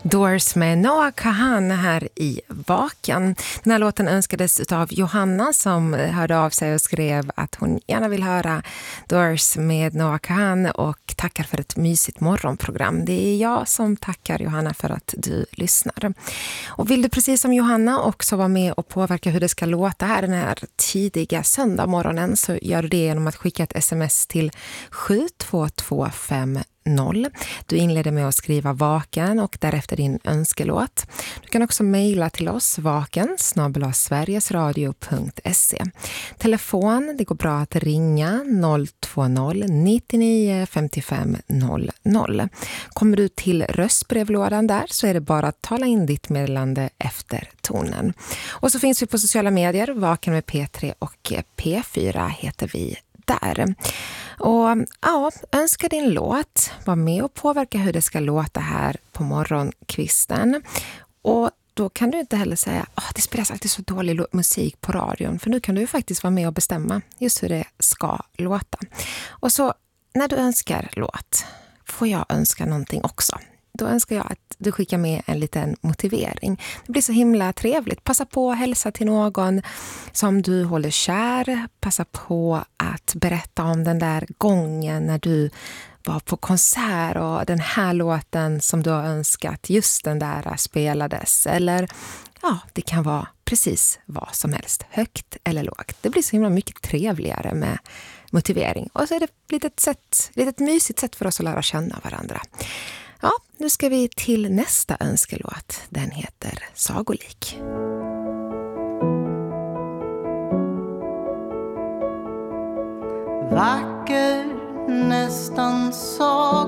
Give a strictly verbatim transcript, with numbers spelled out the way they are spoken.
Doors med Noah Kahan här i Vaken. Den här låten önskades av Johanna som hörde av sig och skrev att hon gärna vill höra Doors med Noah Kahan och tackar för ett mysigt morgonprogram. Det är jag som tackar Johanna för att du lyssnar. Och vill du precis som Johanna också vara med och påverka hur det ska låta här den här tidiga söndagmorgonen, så gör du det genom att skicka ett sms till sju två två fem noll. Du inleder med att skriva Vaken och därefter din önskelåt. Du kan också mejla till oss vaken snabel-a sverigesradio punkt se. Telefon, det går bra att ringa noll två noll nio nio fem fem noll noll. Kommer du till röstbrevlådan där så är det bara att tala in ditt meddelande efter tonen. Och så finns vi på sociala medier, Vaken med P tre och P fyra heter vi där. Och ja, önska din låt. Var med och påverka hur det ska låta här på morgonkvisten. Och då kan du inte heller säga att oh, det spelas alltid så dålig musik på radion. För nu kan du ju faktiskt vara med och bestämma just hur det ska låta. Och så när du önskar låt får jag önska någonting också. Då önskar jag att du skickar med en liten motivering. Det blir så himla trevligt. Passa på att hälsa till någon som du håller kär. Passa på att berätta om den där gången när du var på konsert och den här låten som du har önskat, just den där spelades. Eller ja, det kan vara precis vad som helst. Högt eller lågt. Det blir så himla mycket trevligare med motivering. Och så är det ett litet, sätt, litet mysigt sätt för oss att lära känna varandra. Ja, nu ska vi till nästa önskelåt. Den heter Sagolik. Vacker, nästan sagolik.